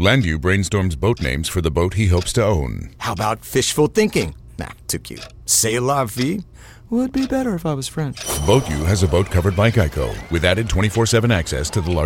Landu brainstorms boat names for the boat he hopes to own. How about fishful thinking? Nah, too cute. C'est la vie? Would be better if I was French. BoatU has a boat covered by Geico with added 24/7 access to the largest